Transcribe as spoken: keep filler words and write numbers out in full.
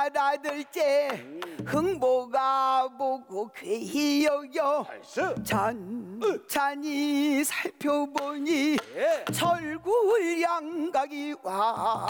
알아들제 흥보가 보고 괴히 여겨 찬찬히 살펴보니 예. 철구 양각이 와